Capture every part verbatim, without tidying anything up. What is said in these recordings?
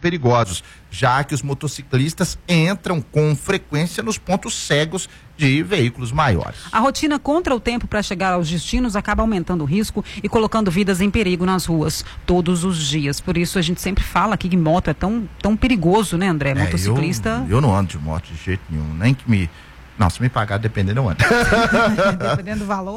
perigosos, já que os motociclistas entram com frequência nos pontos cegos de veículos maiores. A rotina contra o tempo para chegar aos destinos acaba aumentando o risco e colocando vidas em perigo nas ruas todos os dias. Por isso a gente sempre fala aqui que moto é tão, tão perigoso, né, André? Motociclista... É, eu, eu não ando de moto de jeito nenhum, nem que me... Não, se me pagar, dependendo, eu ando. Dependendo do valor.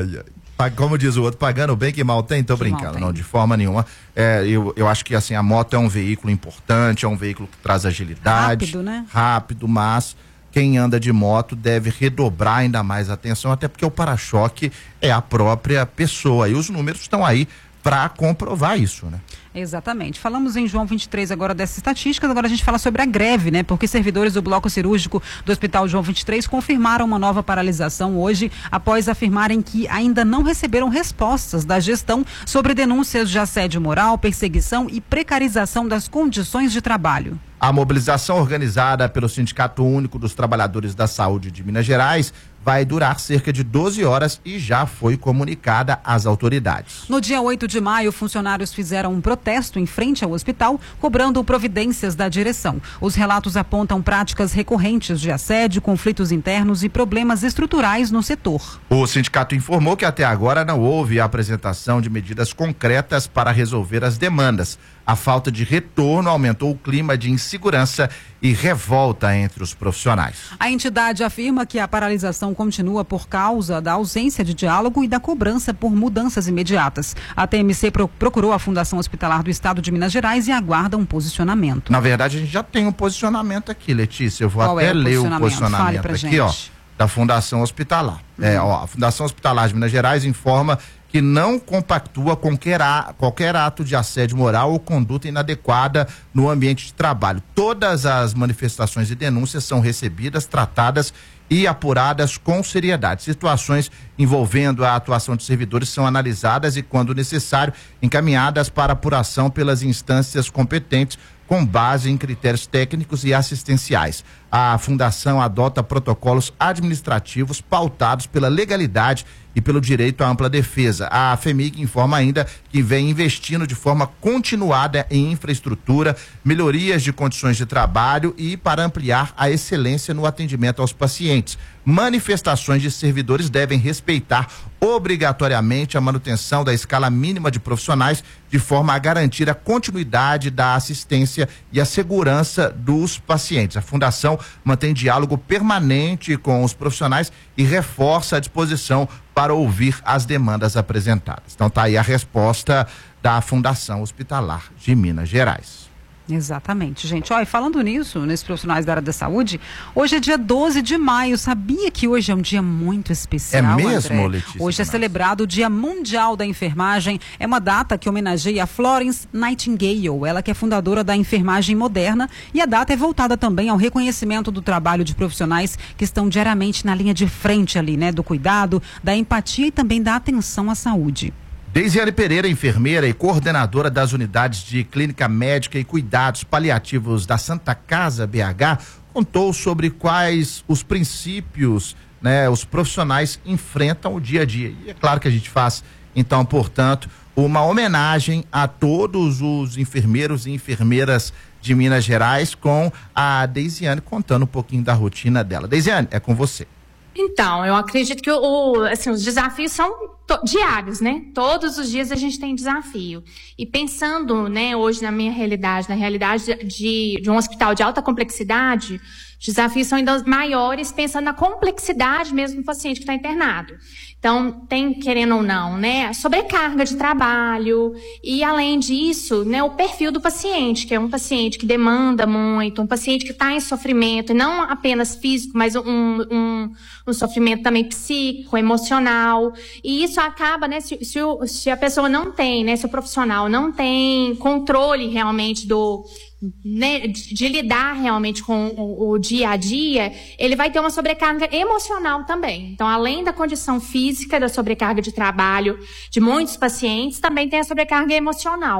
Uh, como diz o outro, pagando bem que mal tem, tô que brincando, não, de forma nenhuma. É, eu, eu acho que assim, a moto é um veículo importante, é um veículo que traz agilidade. Rápido, né? Rápido, mas quem anda de moto deve redobrar ainda mais atenção, até porque o para-choque é a própria pessoa. E os números estão aí para comprovar isso, né? Exatamente. Falamos em João vinte e três agora dessas estatísticas, agora a gente fala sobre a greve, né? Porque servidores do bloco cirúrgico do Hospital João vinte e três confirmaram uma nova paralisação hoje, após afirmarem que ainda não receberam respostas da gestão sobre denúncias de assédio moral, perseguição e precarização das condições de trabalho. A mobilização organizada pelo Sindicato Único dos Trabalhadores da Saúde de Minas Gerais vai durar cerca de doze horas e já foi comunicada às autoridades. No dia oito de maio, funcionários fizeram um protesto em frente ao hospital, cobrando providências da direção. Os relatos apontam práticas recorrentes de assédio, conflitos internos e problemas estruturais no setor. O sindicato informou que até agora não houve a apresentação de medidas concretas para resolver as demandas. A falta de retorno aumentou o clima de insegurança e revolta entre os profissionais. A entidade afirma que a paralisação continua por causa da ausência de diálogo e da cobrança por mudanças imediatas. A T M C pro- procurou a Fundação Hospitalar do Estado de Minas Gerais e aguarda um posicionamento. Na verdade, a gente já tem um posicionamento aqui, Letícia. Eu vou Qual até é o ler o posicionamento? posicionamento aqui, gente. ó, da Fundação Hospitalar. Uhum. É, ó, a Fundação Hospitalar de Minas Gerais informa que não compactua qualquer, a, qualquer ato de assédio moral ou conduta inadequada no ambiente de trabalho. Todas as manifestações e denúncias são recebidas, tratadas e apuradas com seriedade. Situações envolvendo a atuação de servidores são analisadas e, quando necessário, encaminhadas para apuração pelas instâncias competentes com base em critérios técnicos e assistenciais. A Fundação adota protocolos administrativos pautados pela legalidade e pelo direito à ampla defesa. A FEMIG informa ainda que vem investindo de forma continuada em infraestrutura, melhorias de condições de trabalho e para ampliar a excelência no atendimento aos pacientes. Manifestações de servidores devem respeitar obrigatoriamente a manutenção da escala mínima de profissionais, de forma a garantir a continuidade da assistência e a segurança dos pacientes. A Fundação mantém diálogo permanente com os profissionais e reforça a disposição para ouvir as demandas apresentadas. Então tá aí a resposta da Fundação Hospitalar de Minas Gerais. Exatamente, gente. Olha, falando nisso, nesses profissionais da área da saúde, hoje é dia doze de maio. Sabia que hoje é um dia muito especial, É mesmo, André? Letícia? Hoje é celebrado o Dia Mundial da Enfermagem. É uma data que homenageia a Florence Nightingale, ela que é fundadora da enfermagem moderna, e a data é voltada também ao reconhecimento do trabalho de profissionais que estão diariamente na linha de frente ali, né? Do cuidado, da empatia e também da atenção à saúde. Deisiane Pereira, enfermeira e coordenadora das unidades de clínica médica e cuidados paliativos da Santa Casa B H, contou sobre quais os princípios, né, os profissionais enfrentam o dia a dia. E é claro que a gente faz, então, portanto, uma homenagem a todos os enfermeiros e enfermeiras de Minas Gerais, com a Deisiane contando um pouquinho da rotina dela. Deisiane, é com você. Então, eu acredito que o, assim, os desafios são diários, né? Todos os dias a gente tem desafio. E pensando, né, hoje na minha realidade, na realidade de, de um hospital de alta complexidade, os desafios são ainda maiores, pensando na complexidade mesmo do paciente que está internado. Então, tem, querendo ou não, né, sobrecarga de trabalho e, além disso, né, o perfil do paciente, que é um paciente que demanda muito, um paciente que está em sofrimento, e não apenas físico, mas um, um, um sofrimento também psíquico, emocional. E isso acaba, né, se, se, o, se a pessoa não tem, né, se o profissional não tem controle realmente do... Né, de, de lidar realmente com o, o dia a dia, ele vai ter uma sobrecarga emocional também. Então, além da condição física, da sobrecarga de trabalho de muitos pacientes, também tem a sobrecarga emocional,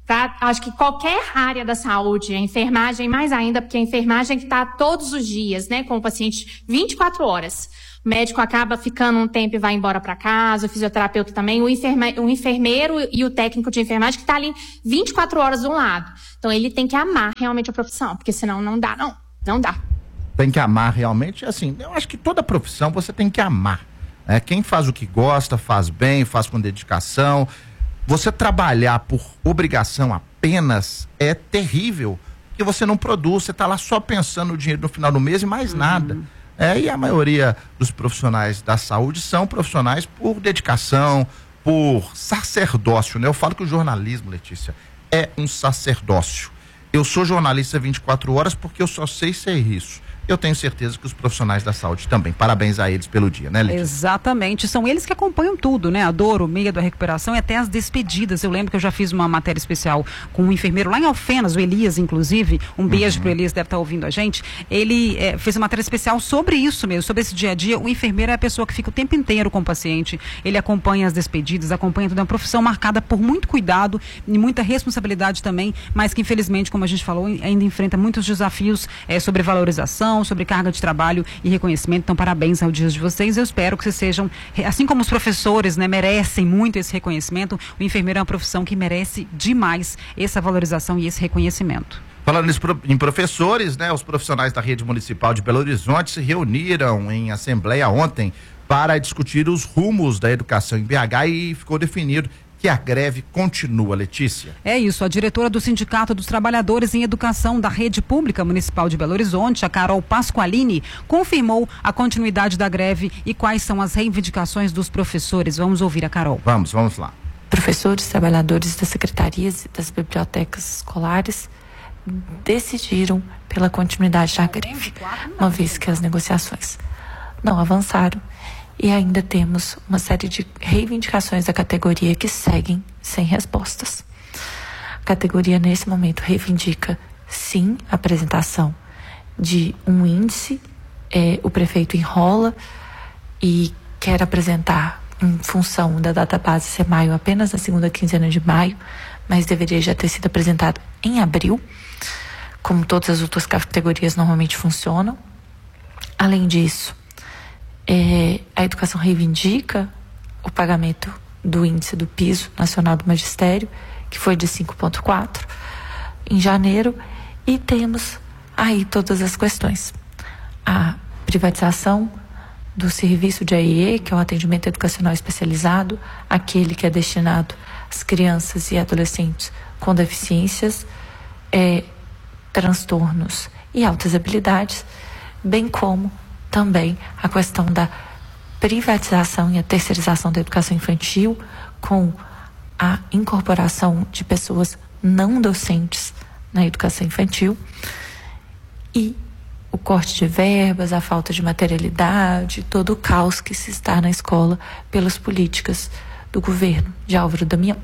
Pra, acho que qualquer área da saúde, a enfermagem mais ainda, porque a enfermagem que está todos os dias, né, com o paciente vinte e quatro horas. O médico acaba ficando um tempo e vai embora para casa, o fisioterapeuta também, o, enferme, o enfermeiro e o técnico de enfermagem que está ali vinte e quatro horas do lado. Então ele tem que amar realmente a profissão, porque senão não dá, não, não dá. Tem que amar realmente, assim, eu acho que toda profissão você tem que amar. É, quem faz o que gosta, faz bem, faz com dedicação. Você trabalhar por obrigação apenas é terrível, porque você não produz, você está lá só pensando no dinheiro no final do mês e mais uhum. nada. É, e a maioria dos profissionais da saúde são profissionais por dedicação, por sacerdócio, né? Eu falo que o jornalismo, Letícia, é um sacerdócio. Eu sou jornalista vinte e quatro horas porque eu só sei ser isso. Eu tenho certeza que os profissionais da saúde também. Parabéns a eles pelo dia, né, Letícia? Exatamente. São eles que acompanham tudo, né? A dor, o medo, a recuperação e até as despedidas. Eu lembro que eu já fiz uma matéria especial com um enfermeiro lá em Alfenas, o Elias, inclusive. Um beijo uhum. pro Elias, deve estar ouvindo a gente. Ele é, fez uma matéria especial sobre isso mesmo, sobre esse dia a dia. O enfermeiro é a pessoa que fica o tempo inteiro com o paciente. Ele acompanha as despedidas, acompanha toda uma profissão marcada por muito cuidado e muita responsabilidade também, mas que infelizmente, como a gente falou, ainda enfrenta muitos desafios é, sobre valorização, sobre carga de trabalho e reconhecimento. Então, parabéns ao dia de vocês. Eu espero que vocês sejam, assim como os professores, né, merecem muito esse reconhecimento, o enfermeiro é uma profissão que merece demais essa valorização e esse reconhecimento. Falando em professores, né, os profissionais da rede municipal de Belo Horizonte se reuniram em assembleia ontem para discutir os rumos da educação em B H e ficou definido que a greve continua, Letícia. É isso, a diretora do Sindicato dos Trabalhadores em Educação da Rede Pública Municipal de Belo Horizonte, a Carol Pasqualini, confirmou a continuidade da greve e quais são as reivindicações dos professores. Vamos ouvir a Carol. Vamos, vamos lá. Professores, trabalhadores das secretarias e das bibliotecas escolares decidiram pela continuidade da greve, uma vez que as negociações não avançaram. E ainda temos uma série de reivindicações da categoria que seguem sem respostas. A categoria, nesse momento, reivindica, sim, a apresentação de um índice. É, o prefeito enrola e quer apresentar, em função da data base ser maio, apenas na segunda quinzena de maio, mas deveria já ter sido apresentado em abril, como todas as outras categorias normalmente funcionam. Além disso, É, a educação reivindica o pagamento do índice do piso nacional do magistério, que foi de cinco vírgula quatro em janeiro, e temos aí todas as questões. A privatização do serviço de A E E, que é o atendimento educacional especializado, aquele que é destinado às crianças e adolescentes com deficiências, é, transtornos e altas habilidades, bem como também a questão da privatização e a terceirização da educação infantil, com a incorporação de pessoas não docentes na educação infantil, e o corte de verbas, a falta de materialidade, todo o caos que se está na escola pelas políticas do governo de Álvaro Damião.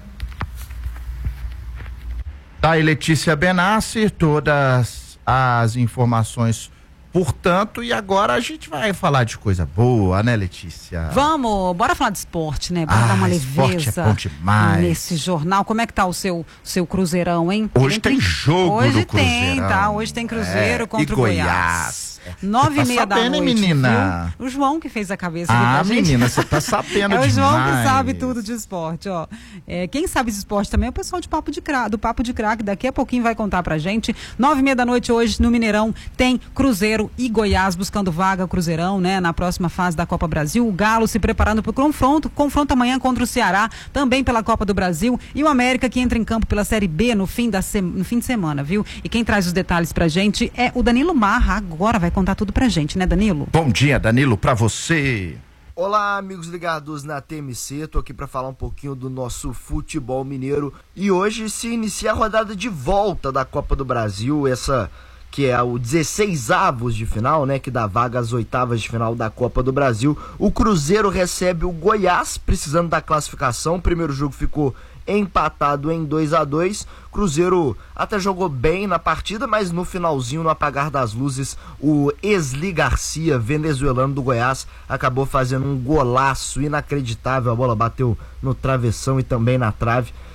Tá aí, Letícia Benassi, todas as informações. Portanto, e agora a gente vai falar de coisa boa, né, Letícia? Vamos, bora falar de esporte, né? Bora ah, dar uma leveza é bom demais. Nesse jornal. Como é que tá o seu, seu Cruzeirão, hein? Hoje tem, tem jogo Hoje do Cruzeirão. tem, tá? Hoje tem Cruzeiro é, contra e o Goiás. Goiás. Nove tá e meia sabendo, da noite, menina? Viu? O João que fez a cabeça. Ah, gente. menina, você tá sabendo É o demais. João que sabe tudo de esporte, ó. É, quem sabe de esporte também é o pessoal de Papo de Craque, do Papo de Craque. Daqui a pouquinho vai contar pra gente. Nove e meia da noite hoje no Mineirão tem Cruzeiro e Goiás buscando vaga Cruzeirão, né? Na próxima fase da Copa Brasil. O Galo se preparando pro confronto. Confronto amanhã contra o Ceará, também pela Copa do Brasil. E o América que entra em campo pela Série B no fim, da se... no fim de semana, viu? E quem traz os detalhes pra gente é o Danilo Marra. Agora vai contar tudo pra gente, né, Danilo? Bom dia, Danilo, pra você. Olá, amigos ligados na T M C, tô aqui para falar um pouquinho do nosso futebol mineiro. E hoje se inicia a rodada de volta da Copa do Brasil, essa que é o dezesseis avos de final, né, que dá vaga às oitavas de final da Copa do Brasil. O Cruzeiro recebe o Goiás, precisando da classificação. O primeiro jogo ficou empatado em dois a dois. Cruzeiro até jogou bem na partida, mas no finalzinho, no apagar das luzes, o Esli Garcia, venezuelano do Goiás, acabou fazendo um golaço inacreditável. A bola bateu no travessão e também na trave.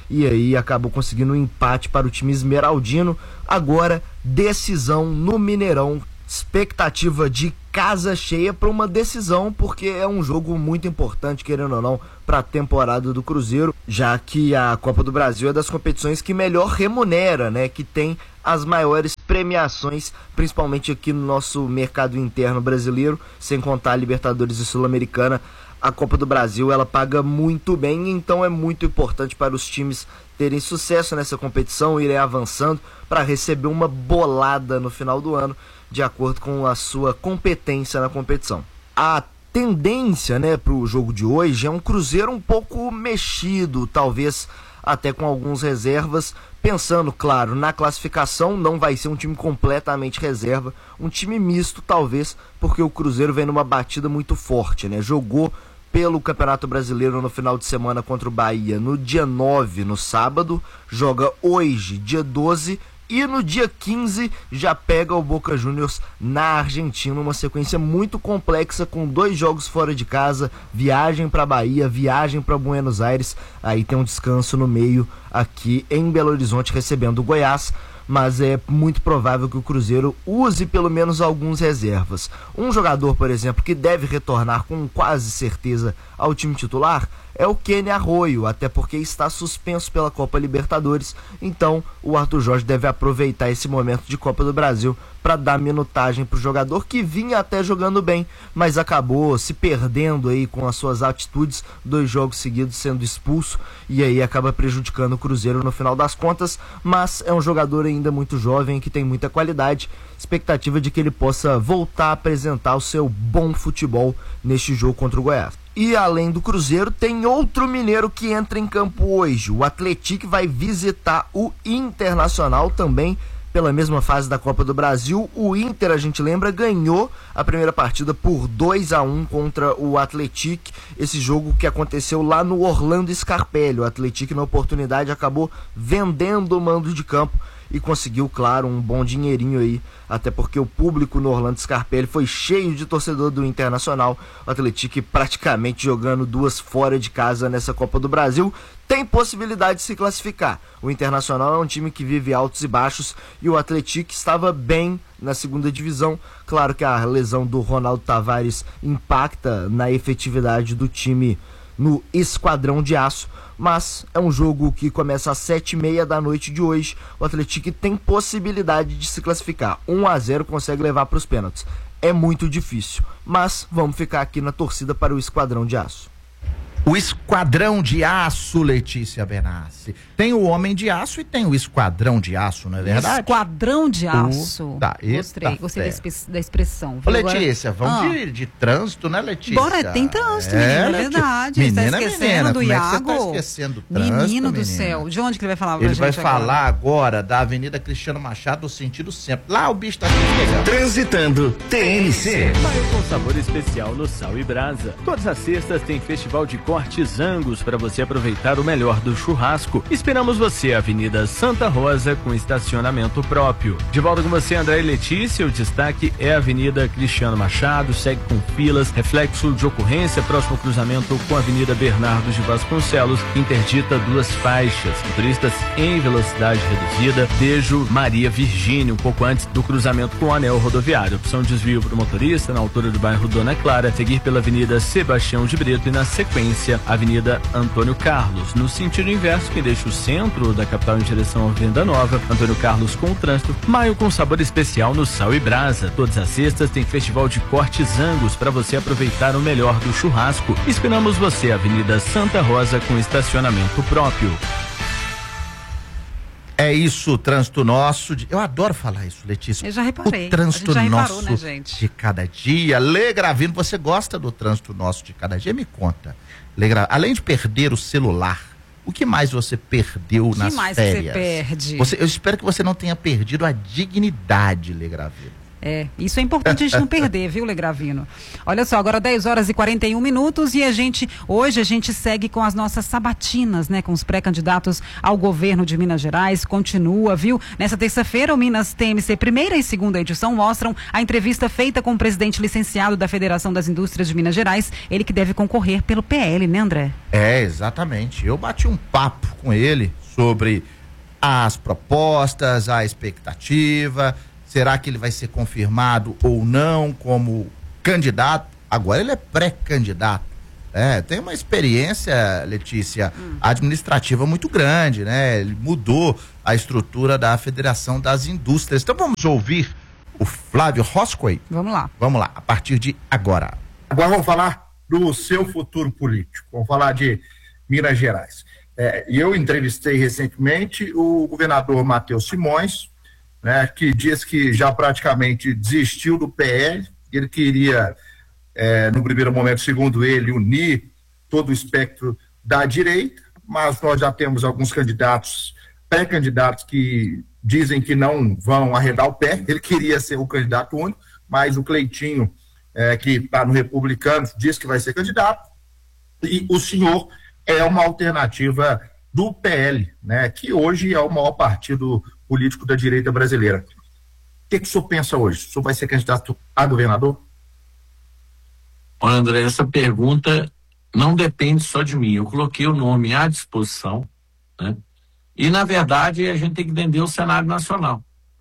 e aí acabou conseguindo um empate para o time esmeraldino. Agora, decisão no Mineirão, expectativa de casa cheia para uma decisão, porque é um jogo muito importante, querendo ou não, para a temporada do Cruzeiro, já que a Copa do Brasil é das competições que melhor remunera, né, que tem as maiores premiações, principalmente aqui no nosso mercado interno brasileiro, sem contar a Libertadores e Sul-Americana. A Copa do Brasil, ela paga muito bem, então é muito importante para os times terem sucesso nessa competição, irem avançando para receber uma bolada no final do ano, de acordo com a sua competência na competição. A tendência, né, para o jogo de hoje é um Cruzeiro um pouco mexido, talvez até com algumas reservas, pensando, claro, na classificação. Não vai ser um time completamente reserva, um time misto talvez, porque o Cruzeiro vem numa batida muito forte, né? Jogou pelo Campeonato Brasileiro no final de semana contra o Bahia no dia nove, no sábado, joga hoje, dia doze, e no dia quinze já pega o Boca Juniors na Argentina, uma sequência muito complexa, com dois jogos fora de casa, viagem para Bahia, viagem para Buenos Aires, aí tem um descanso no meio aqui em Belo Horizonte recebendo o Goiás. Mas é muito provável que o Cruzeiro use pelo menos alguns reservas. Um jogador, por exemplo, que deve retornar com quase certeza ao time titular é o Kenny Arroyo, até porque está suspenso pela Copa Libertadores. Então o Arthur Jorge deve aproveitar esse momento de Copa do Brasil para dar minutagem para o jogador, que vinha até jogando bem, mas acabou se perdendo aí com as suas atitudes, dois jogos seguidos sendo expulso, e aí acaba prejudicando o Cruzeiro no final das contas. Mas é um jogador ainda muito jovem, que tem muita qualidade, expectativa de que ele possa voltar a apresentar o seu bom futebol neste jogo contra o Goiás. E além do Cruzeiro, tem outro mineiro que entra em campo hoje. O Atlético vai visitar o Internacional, também pela mesma fase da Copa do Brasil. O Inter, a gente lembra, ganhou a primeira partida por dois a um contra o Atlético. Esse jogo que aconteceu lá no Orlando Scarpelli. O Atlético, na oportunidade, acabou vendendo o mando de campo e conseguiu, claro, um bom dinheirinho aí, até porque o público no Orlando Scarpelli foi cheio de torcedor do Internacional. O Atlético praticamente jogando duas fora de casa nessa Copa do Brasil, tem possibilidade de se classificar. O Internacional é um time que vive altos e baixos, e o Atlético estava bem na segunda divisão. Claro que a lesão do Ronaldo Tavares impacta na efetividade do time no Esquadrão de Aço, mas é um jogo que começa às sete e meia da noite de hoje. O Atlético tem possibilidade de se classificar. um a zero consegue levar para os pênaltis. É muito difícil, mas vamos ficar aqui na torcida para o Esquadrão de Aço. O Esquadrão de Aço, Letícia Benassi. Tem o Homem de Aço e tem o Esquadrão de Aço, não é verdade? Esquadrão de Aço. Uh, tá, gostei, gostei da, espe- da expressão. Ô, Letícia, agora... vamos ah. de, de trânsito, né, Letícia? Bora, tem trânsito, é, menina, é verdade. Menina, Você tá esquecendo menina, do como Iago? É que você tá esquecendo do trânsito, Menino do menina? céu. De onde que ele vai falar pra Ele gente vai agora? falar agora da Avenida Cristiano Machado, no sentido centro. Lá o bicho tá se pegando. Transitando T N C. Maio com sabor especial no Sal e Brasa. Todas as sextas tem festival de cortes Angus para você aproveitar o melhor do churrasco. Esperamos você, Avenida Santa Rosa, com estacionamento próprio. De volta com você, André e Letícia. O destaque é a Avenida Cristiano Machado, segue com filas, reflexo de ocorrência, próximo cruzamento com a Avenida Bernardo de Vasconcelos, interdita duas faixas. Motoristas em velocidade reduzida, Tejo Maria Virgínia, um pouco antes do cruzamento com o anel rodoviário. Opção de desvio para o motorista na altura do bairro Dona Clara, seguir pela Avenida Sebastião de Brito e na sequência Avenida Antônio Carlos. No sentido inverso, que deixa o centro da capital em direção à Venda Nova, Antônio Carlos com o trânsito. Maio com sabor especial no Sal e Brasa. Todas as sextas tem festival de cortes Angus para você aproveitar o melhor do churrasco. Esperamos você, Avenida Santa Rosa, com estacionamento próprio. É isso, o trânsito nosso. De... Eu adoro falar isso, Letícia. Eu já reparei. O trânsito já nosso reparou, né, gente? de cada dia. Lê Gravino, você gosta do trânsito nosso de cada dia? Me conta. Lê Gra... Além de perder o celular, o que mais você perdeu que nas mais férias? Que você perde? Você, eu espero que você não tenha perdido a dignidade, Lê Gravino. É, isso é importante a gente não perder, viu, Legravino? Olha só, agora dez horas e quarenta e um minutos e a gente, hoje a gente segue com as nossas sabatinas, né, com os pré-candidatos ao governo de Minas Gerais, continua, viu? Nessa terça-feira, o Minas T M C primeira e segunda edição mostram a entrevista feita com o presidente licenciado da Federação das Indústrias de Minas Gerais, ele que deve concorrer pelo P L, né, André? É, exatamente. Eu bati um papo com ele sobre as propostas, a expectativa. Será que ele vai ser confirmado ou não como candidato? Agora ele é pré-candidato. É, tem uma experiência, Letícia, hum. administrativa muito grande, né? Ele mudou a estrutura da Federação das Indústrias. Então vamos ouvir o Flávio Roscoe? Vamos lá. Vamos lá, a partir de agora. Agora vamos falar do seu futuro político. Vamos falar de Minas Gerais. É, eu entrevistei recentemente o governador Matheus Simões, né, que diz que já praticamente desistiu do P L, ele queria, é, no primeiro momento, segundo ele, unir todo o espectro da direita, mas nós já temos alguns candidatos, pré-candidatos, que dizem que não vão arredar o pé. Ele queria ser o candidato único, mas o Cleitinho, é, que está no Republicano, diz que vai ser candidato, e o senhor é uma alternativa do P L, né, que hoje é o maior partido político da direita brasileira. O que, que o senhor pensa hoje? O senhor vai ser candidato a governador? Olha, André, essa pergunta não depende só de mim. Eu coloquei o nome à disposição, né? E, na verdade, a gente tem que entender o cenário nacional.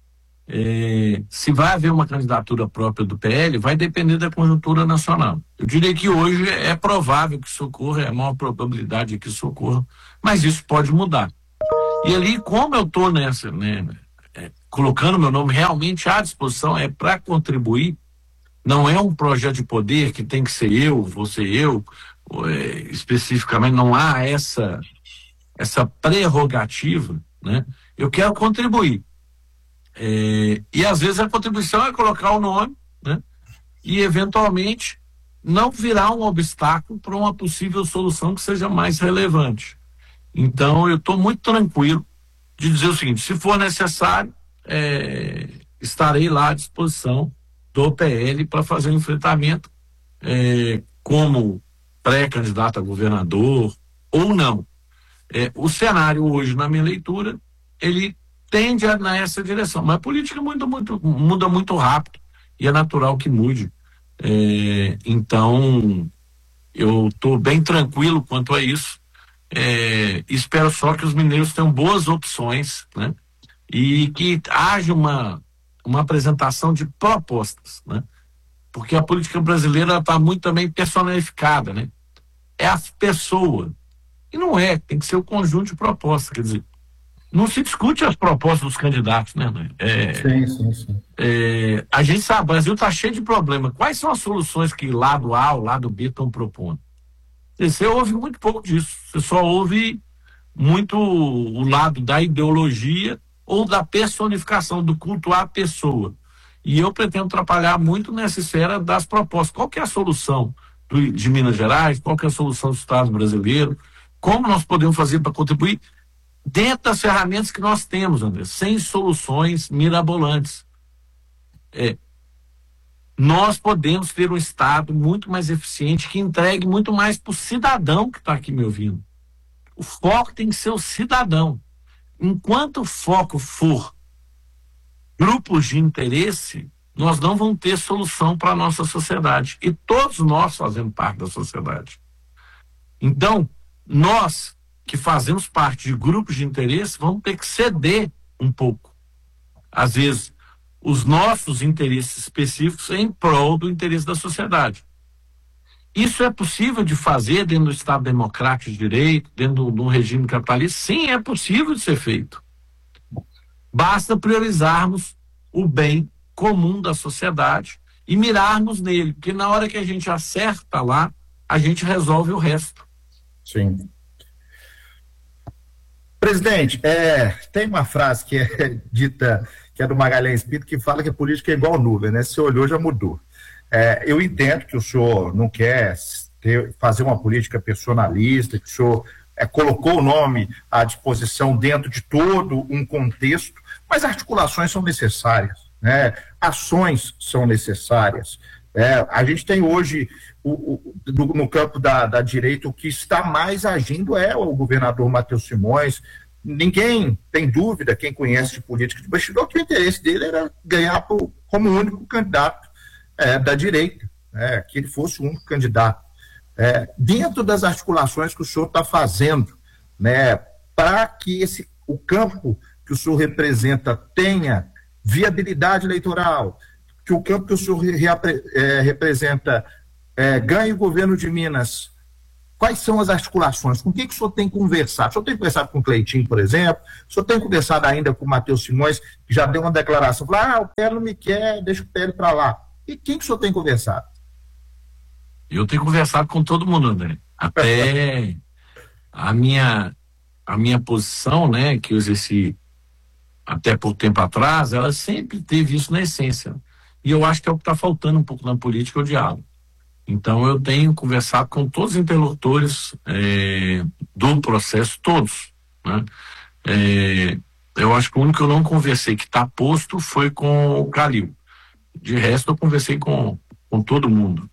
É, se vai haver uma candidatura própria do P L, vai depender da conjuntura nacional. Eu diria que hoje é provável que isso ocorra, é a maior probabilidade que isso ocorra, mas isso pode mudar. E ali, como eu estou nessa, né, é, colocando meu nome realmente à disposição, é para contribuir, não é um projeto de poder que tem que ser eu, você eu, é, especificamente, não há essa, essa prerrogativa, né? Eu quero contribuir. É, e às vezes a contribuição é colocar o nome, né, e eventualmente não virar um obstáculo para uma possível solução que seja mais relevante. Então eu estou muito tranquilo de dizer o seguinte: se for necessário, é, estarei lá à disposição do P L para fazer um enfrentamento, é, como pré-candidato a governador ou não. É, o cenário hoje, na minha leitura, ele tende a nessa direção, mas a política muda muito, muda muito rápido e é natural que mude. É, então eu estou bem tranquilo quanto a isso. É, espero só que os mineiros tenham boas opções, né? E que haja uma, uma apresentação de propostas, né? Porque a política brasileira está muito também personificada, né? É a pessoa, e não é, tem que ser o conjunto de propostas, quer dizer, não se discute as propostas dos candidatos, né? É, sim, sim, sim. É, a gente sabe, o Brasil está cheio de problemas. Quais são as soluções que lado A ou lado B estão propondo? Você ouve muito pouco disso. Você só ouve muito o lado da ideologia ou da personificação, do culto à pessoa. E eu pretendo trabalhar muito nessa esfera das propostas. Qual que é a solução do, de Minas Gerais? Qual que é a solução do Estado brasileiro? Como nós podemos fazer para contribuir dentro das ferramentas que nós temos, André, sem soluções mirabolantes. É, nós podemos ter um Estado muito mais eficiente, que entregue muito mais para o cidadão que está aqui me ouvindo. O foco tem que ser o cidadão. Enquanto o foco for grupos de interesse, nós não vamos ter solução para a nossa sociedade. E todos nós fazemos parte da sociedade. Então, nós que fazemos parte de grupos de interesse, vamos ter que ceder um pouco. Às vezes, os nossos interesses específicos em prol do interesse da sociedade. Isso é possível de fazer dentro do Estado democrático de direito, dentro de um regime capitalista? Sim, é possível de ser feito. Basta priorizarmos o bem comum da sociedade e mirarmos nele, porque na hora que a gente acerta lá, a gente resolve o resto. Sim. Presidente, é, tem uma frase que é dita, que é do Magalhães Pinto, que fala que a política é igual nuvem, né? Se olhou, já mudou. É, eu entendo que o senhor não quer ter, fazer uma política personalista, que o senhor é, colocou o nome à disposição dentro de todo um contexto, mas articulações são necessárias. né? Ações são necessárias. É, a gente tem hoje, o, o, do, no campo da, da direita, o que está mais agindo é o governador Matheus Simões. Ninguém tem dúvida, quem conhece de política de bastidor, que o interesse dele era ganhar por, como único candidato é, da direita, é, que ele fosse o único candidato. É, dentro das articulações que o senhor está fazendo, né, para que esse, o campo que o senhor representa tenha viabilidade eleitoral, que o campo que o senhor repre, é, representa é, ganhe o governo de Minas, quais são as articulações? Com quem que o senhor tem conversado? O senhor tem conversado com o Cleitinho, por exemplo? O senhor tem conversado ainda com o Matheus Simões, que já deu uma declaração, falou, ah, o P L não me quer, deixa o P L para lá. E quem que o senhor tem conversado? Eu tenho conversado com todo mundo, André. Até a minha, a minha posição, né, que eu exerci até por tempo atrás, ela sempre teve isso na essência. E eu acho que é o que está faltando um pouco na política, é o diálogo. Então eu tenho conversado com todos os interlocutores é, do processo, todos, né? É, eu acho que o único que eu não conversei que está posto foi com o Calil. De resto eu conversei com, com todo mundo.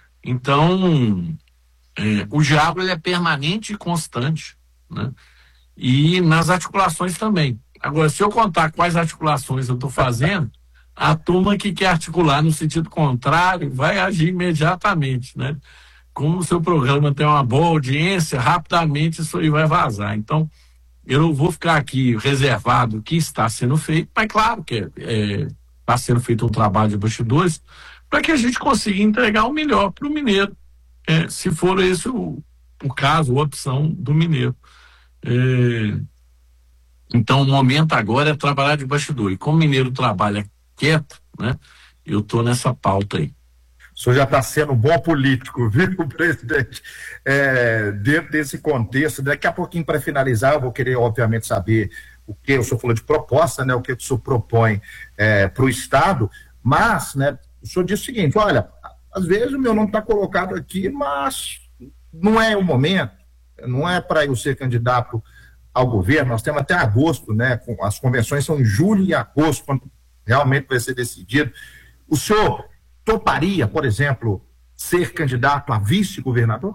Então é, o diálogo ele é permanente e constante, né? E nas articulações também. Agora, se eu contar quais articulações eu estou fazendo, a turma que quer articular no sentido contrário vai agir imediatamente, né? Como o seu programa tem uma boa audiência, rapidamente isso aí vai vazar. Então, eu não vou ficar aqui reservado o que está sendo feito, mas claro que está é, é, sendo feito um trabalho de bastidores para que a gente consiga entregar o melhor para o mineiro, é, se for esse o, o caso, a opção do mineiro. É, então, o momento agora é trabalhar de bastidor. E como o mineiro trabalha quieto, né? Eu estou nessa pauta aí. O senhor já está sendo um bom político, viu, presidente? É, dentro desse contexto, daqui a pouquinho, para finalizar, eu vou querer, obviamente, saber o que o senhor falou de proposta, né? O que o senhor propõe é, para o Estado, mas, né, o senhor disse o seguinte, olha, às vezes o meu nome está colocado aqui, mas não é o momento, não é para eu ser candidato ao governo, nós temos até agosto, né? As convenções são em julho e agosto, quando realmente vai ser decidido. O senhor toparia, por exemplo, ser candidato a vice-governador?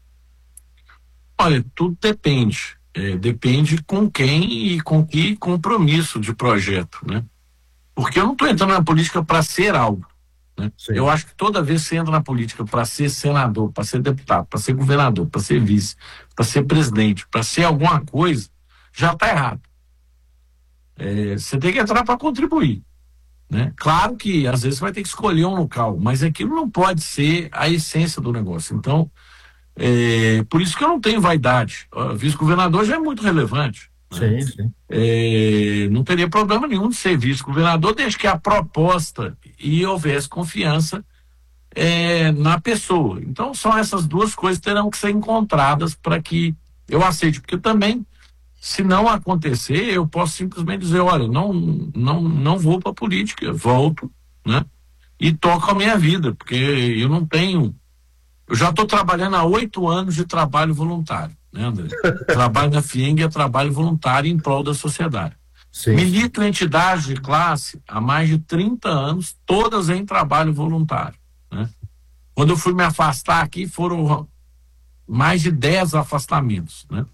Olha, tudo depende. É, depende com quem e com que compromisso de projeto, né? Porque eu não estou entrando na política para ser algo, né? Eu acho que toda vez que você entra na política para ser senador, para ser deputado, para ser governador, para ser vice, para ser presidente, para ser alguma coisa, já está errado. É, você tem que entrar para contribuir, né? Claro que às vezes você vai ter que escolher um local, mas aquilo não pode ser a essência do negócio. Então, é, por isso que eu não tenho vaidade. O vice-governador já é muito relevante, né? Sim, sim. É, não teria problema nenhum de ser vice-governador, desde que a proposta e houvesse confiança é, na pessoa. Então, são essas duas coisas que terão que ser encontradas para que eu aceite, porque também, se não acontecer, eu posso simplesmente dizer, olha, não, não, não vou para a política, volto, né? E toco a minha vida, porque eu não tenho... Eu já estou trabalhando há oito anos de trabalho voluntário, né, André? Trabalho na FIENG é trabalho voluntário em prol da sociedade. Sim. Milito em entidades de classe há mais de trinta anos, todas em trabalho voluntário, né? Quando eu fui me afastar aqui, foram mais de dez afastamentos, né?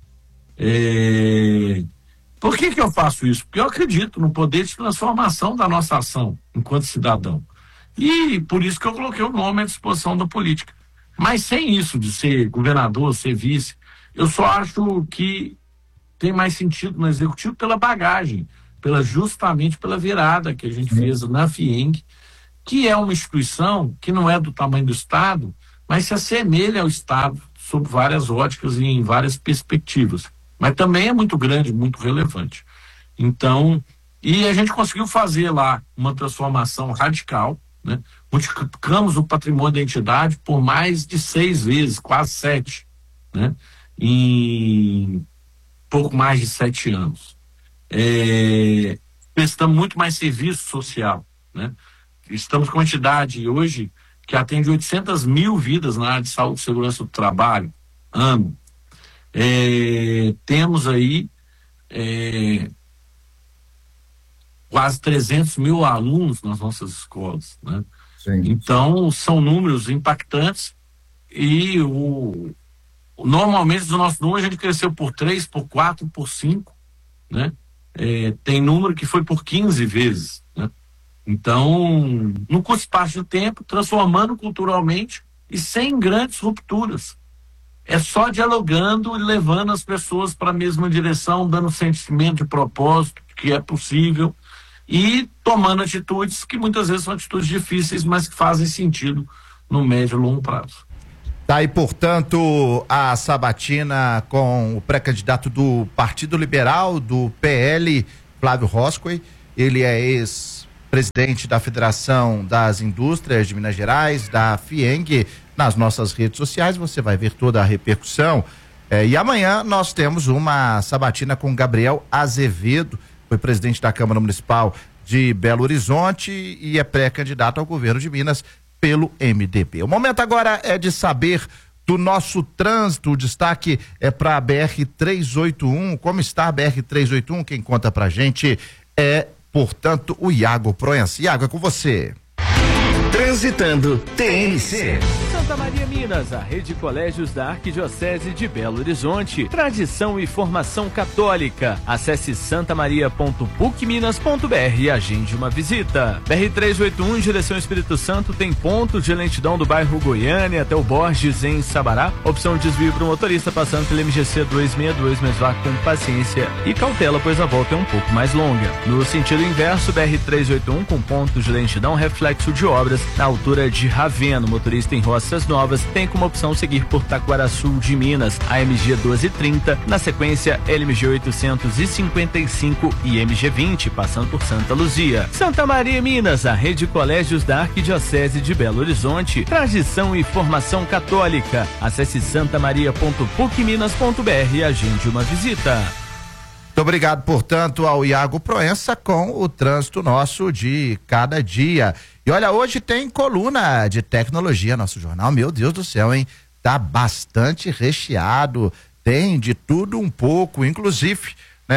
É... Por que que eu faço isso? Porque eu acredito no poder de transformação da nossa ação enquanto cidadão. E por isso que eu coloquei o nome à disposição da política. Mas sem isso de ser governador, ser vice, eu só acho que tem mais sentido no executivo pela bagagem, pela, justamente pela virada que a gente fez na FIENG, que é uma instituição que não é do tamanho do Estado, mas se assemelha ao Estado sob várias óticas e em várias perspectivas. Mas também é muito grande, muito relevante. Então, e a gente conseguiu fazer lá uma transformação radical, né? Multiplicamos o patrimônio da entidade por mais de seis vezes, quase sete, né? Em pouco mais de sete anos. É, prestamos muito mais serviço social, né? Estamos com uma entidade hoje que atende oitocentas mil vidas na área de saúde e segurança do trabalho, ano. É, temos aí é, quase trezentos mil alunos nas nossas escolas, né? Sim. Então, são números impactantes e o, normalmente os nossos números a gente cresceu por três, por quatro, por cinco, né? É, tem número que foi por quinze vezes, né? Então, no curto espaço de tempo, transformando culturalmente e sem grandes rupturas. É só dialogando e levando as pessoas para a mesma direção, dando sentimento de propósito, que é possível, e tomando atitudes que muitas vezes são atitudes difíceis, mas que fazem sentido no médio e longo prazo. Tá aí, portanto, a sabatina com o pré-candidato do Partido Liberal, do P L, Flávio Roscoe. Ele é ex-presidente da Federação das Indústrias de Minas Gerais, da FIENG. Nas nossas redes sociais você vai ver toda a repercussão. É, e amanhã nós temos uma sabatina com Gabriel Azevedo, foi presidente da Câmara Municipal de Belo Horizonte e é pré-candidato ao governo de Minas pelo M D B. O momento agora é de saber do nosso trânsito. O destaque é para a B R trezentos e oitenta e um. Como está a B R trezentos e oitenta e um? Quem conta pra gente é, portanto, o Iago Proença. Iago, é com você. Transitando T N C. Santa Maria, Minas, a rede de colégios da Arquidiocese de Belo Horizonte. Tradição e formação católica. Acesse santamaria ponto puc minas ponto b r e agende uma visita. B R trezentos e oitenta e um, em direção ao Espírito Santo, tem ponto de lentidão do bairro Goiânia até o Borges, em Sabará. Opção de desvio para o motorista passando pelo M G C duzentos e sessenta e dois, mas vá com paciência e cautela, pois a volta é um pouco mais longa. No sentido inverso, B R trezentos e oitenta e um, com ponto de lentidão, reflexo de obras na altura de Ravena. O motorista em Roças Novas tem como opção seguir por Taquaraçu de Minas, a M G doze trinta, na sequência M G oitocentos e cinquenta e cinco e M G vinte, passando por Santa Luzia. Santa Maria, Minas, a rede de colégios da Arquidiocese de Belo Horizonte. Tradição e formação católica. Acesse santamaria ponto puc minas ponto b r e agende uma visita. Muito obrigado, portanto, ao Iago Proença com o trânsito nosso de cada dia. E olha, hoje tem coluna de tecnologia, nosso jornal, meu Deus do céu, hein? Tá bastante recheado, tem de tudo um pouco, inclusive,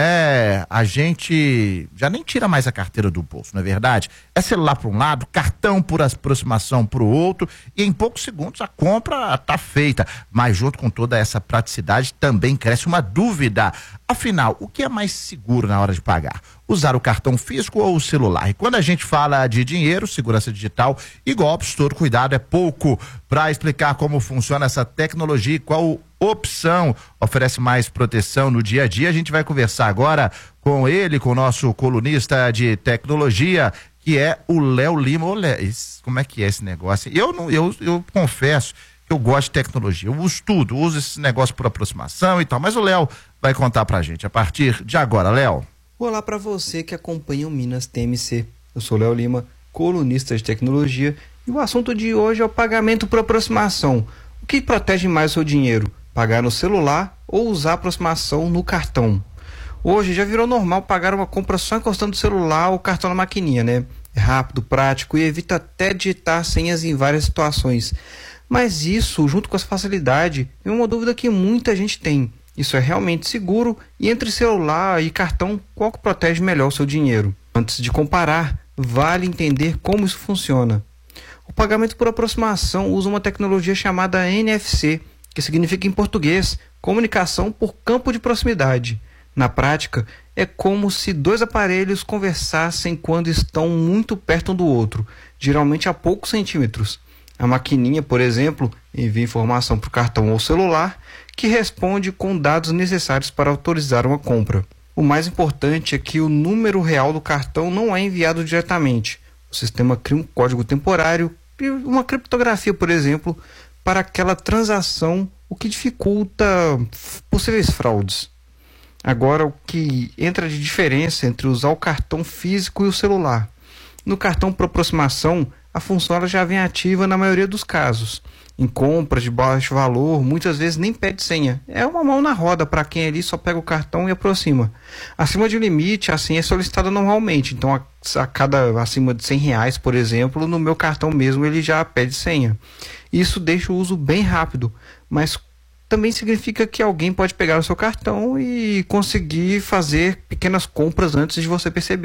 né? A gente já nem tira mais a carteira do bolso, não é verdade? É celular para um lado, cartão por aproximação para o outro, e em poucos segundos a compra tá feita. Mas junto com toda essa praticidade também cresce uma dúvida. Afinal, o que é mais seguro na hora de pagar? Usar o cartão físico ou o celular? E quando a gente fala de dinheiro, segurança digital e golpes, todo cuidado é pouco. Para explicar como funciona essa tecnologia e qual opção oferece mais proteção no dia a dia, a gente vai conversar agora com ele, com o nosso colunista de tecnologia, que é o Léo Lima. Ô, Léo, como é que é esse negócio? Eu, não, eu, eu confesso que eu gosto de tecnologia, eu uso tudo, uso esse negócio por aproximação e tal, mas o Léo vai contar pra gente a partir de agora. Léo. Olá para você que acompanha o Minas T M C. Eu sou Léo Lima, colunista de tecnologia, e o assunto de hoje é o pagamento por aproximação. O que protege mais o seu dinheiro? Pagar no celular ou usar aproximação no cartão? Hoje já virou normal pagar uma compra só encostando o celular ou o cartão na maquininha, né? É rápido, prático e evita até digitar senhas em várias situações. Mas isso, junto com essa facilidade, é uma dúvida que muita gente tem. Isso é realmente seguro? E entre celular e cartão, qual que protege melhor o seu dinheiro? Antes de comparar, vale entender como isso funciona. O pagamento por aproximação usa uma tecnologia chamada N F C, que significa em português, comunicação por campo de proximidade. Na prática, é como se dois aparelhos conversassem quando estão muito perto um do outro, geralmente a poucos centímetros. A maquininha, por exemplo, envia informação para o cartão ou celular, que responde com dados necessários para autorizar uma compra. O mais importante é que o número real do cartão não é enviado diretamente. O sistema cria um código temporário e uma criptografia, por exemplo, para aquela transação, o que dificulta possíveis fraudes. Agora, o que entra de diferença entre usar o cartão físico e o celular? No cartão por aproximação, a função ela já vem ativa na maioria dos casos. Em compras de baixo valor, muitas vezes nem pede senha. É uma mão na roda para quem ali só pega o cartão e aproxima. Acima de um limite, a senha é solicitada normalmente. Então, a, a cada acima de cem reais, por exemplo, no meu cartão mesmo ele já pede senha. Isso deixa o uso bem rápido, mas também significa que alguém pode pegar o seu cartão e conseguir fazer pequenas compras antes de você perceber.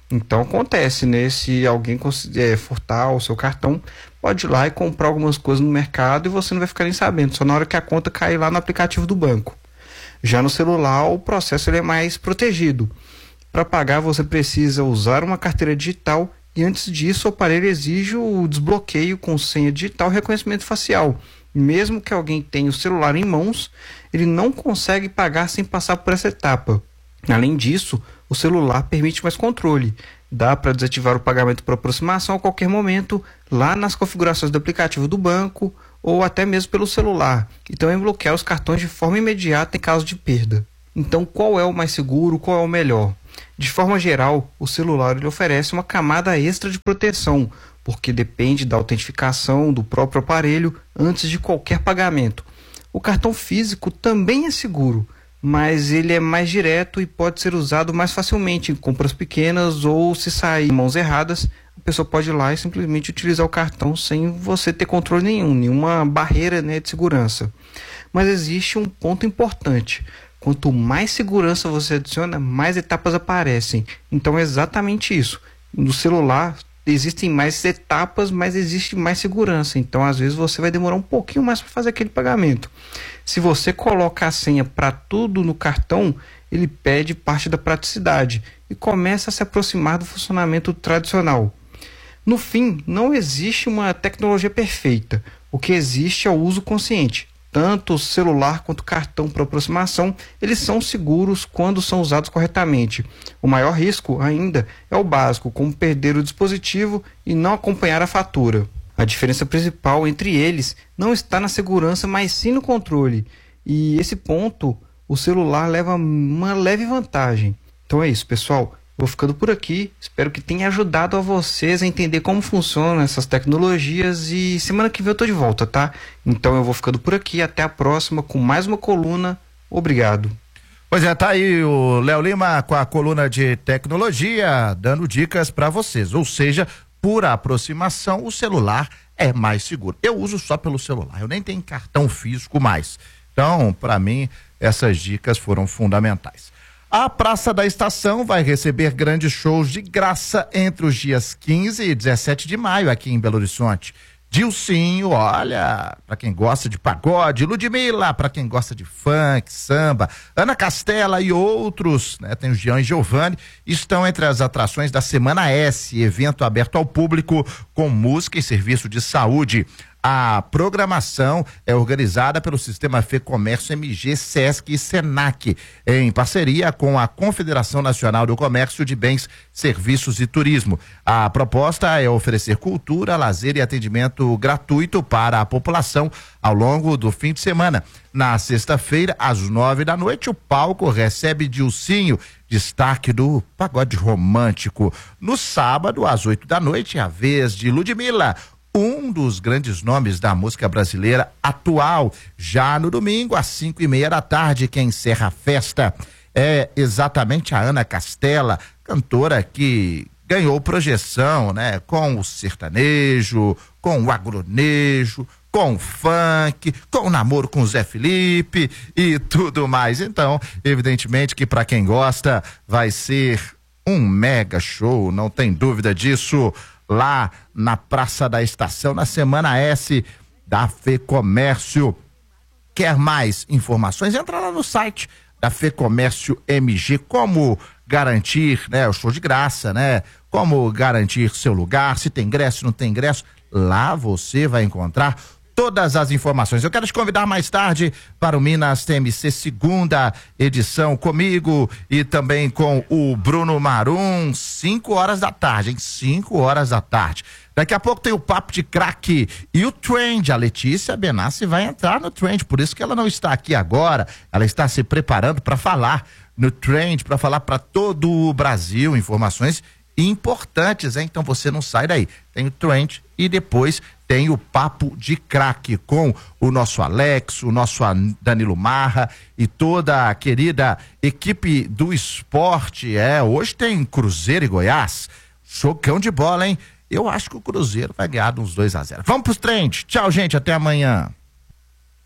Então acontece, né? Se alguém é, furtar o seu cartão, pode ir lá e comprar algumas coisas no mercado e você não vai ficar nem sabendo, só na hora que a conta cair lá no aplicativo do banco. Já no celular, o processo ele é mais protegido. Para pagar, você precisa usar uma carteira digital e antes disso o aparelho exige o desbloqueio com senha digital e reconhecimento facial. Mesmo que alguém tenha o celular em mãos, ele não consegue pagar sem passar por essa etapa. Além disso, o celular permite mais controle. Dá para desativar o pagamento por aproximação a qualquer momento, lá nas configurações do aplicativo do banco ou até mesmo pelo celular. E também bloquear os cartões de forma imediata em caso de perda. Então, qual é o mais seguro, qual é o melhor? De forma geral, o celular ele oferece uma camada extra de proteção, porque depende da autentificação do próprio aparelho antes de qualquer pagamento. O cartão físico também é seguro, mas ele é mais direto e pode ser usado mais facilmente em compras pequenas ou se sair em mãos erradas, a pessoa pode ir lá e simplesmente utilizar o cartão sem você ter controle nenhum, nenhuma barreira, né, de segurança. Mas existe um ponto importante. Quanto mais segurança você adiciona, mais etapas aparecem. Então é exatamente isso. No celular existem mais etapas, mas existe mais segurança. Então às vezes você vai demorar um pouquinho mais para fazer aquele pagamento. Se você coloca a senha para tudo no cartão, ele perde parte da praticidade e começa a se aproximar do funcionamento tradicional. No fim, não existe uma tecnologia perfeita. O que existe é o uso consciente. Tanto o celular quanto o cartão por aproximação, eles são seguros quando são usados corretamente. O maior risco ainda é o básico, como perder o dispositivo e não acompanhar a fatura. A diferença principal entre eles não está na segurança, mas sim no controle. E esse ponto, o celular leva uma leve vantagem. Então é isso, pessoal. Vou ficando por aqui, espero que tenha ajudado a vocês a entender como funcionam essas tecnologias e semana que vem eu tô de volta, tá? Então eu vou ficando por aqui, até a próxima com mais uma coluna. Obrigado. Pois é, tá aí o Léo Lima com a coluna de tecnologia, dando dicas para vocês, ou seja, por aproximação o celular é mais seguro. Eu uso só pelo celular, eu nem tenho cartão físico mais. Então, para mim, essas dicas foram fundamentais. A Praça da Estação vai receber grandes shows de graça entre os dias quinze e dezessete de maio aqui em Belo Horizonte. Dilcinho, olha, para quem gosta de pagode, Ludmilla, para quem gosta de funk, samba, Ana Castela e outros, né? Tem o Jean e Giovanni, estão entre as atrações da Semana S, evento aberto ao público com música e serviço de saúde. A programação é organizada pelo Sistema Fê Comércio M G, Sesc e Senac, em parceria com a Confederação Nacional do Comércio de Bens, Serviços e Turismo. A proposta é oferecer cultura, lazer e atendimento gratuito para a população ao longo do fim de semana. Na sexta-feira, às nove da noite, o palco recebe Dilcinho, destaque do pagode romântico. No sábado, às oito da noite, é a vez de Ludmilla, um dos grandes nomes da música brasileira atual. Já no domingo, às cinco e meia da tarde, quem encerra a festa é exatamente a Ana Castela, cantora que ganhou projeção, né? Com o sertanejo, com o agronejo, com o funk, com o namoro com o Zé Felipe e tudo mais. Então, evidentemente que para quem gosta vai ser um mega show, não tem dúvida disso, lá na Praça da Estação, na Semana S da Fê Comércio. Quer mais informações? Entra lá no site da Fê Comércio M G, como garantir, né, o show de graça, né? Como garantir seu lugar, se tem ingresso, se não tem ingresso, lá você vai encontrar todas as informações. Eu quero te convidar mais tarde para o Minas T M C segunda edição comigo e também com o Bruno Marum, cinco horas da tarde, hein? cinco horas da tarde. Daqui a pouco tem o Papo de Craque e o Trend. A Letícia Benassi vai entrar no Trend, por isso que ela não está aqui agora. Ela está se preparando para falar no Trend, para falar para todo o Brasil informações importantes, hein? Então você não sai daí. Tem o Trend e depois tem o Papo de Craque com o nosso Alex, o nosso Danilo Marra e toda a querida equipe do esporte. É, hoje tem Cruzeiro e Goiás, chocão de bola, hein? Eu acho que o Cruzeiro vai ganhar uns dois a zero. Vamos pros Trend. Tchau, gente, até amanhã.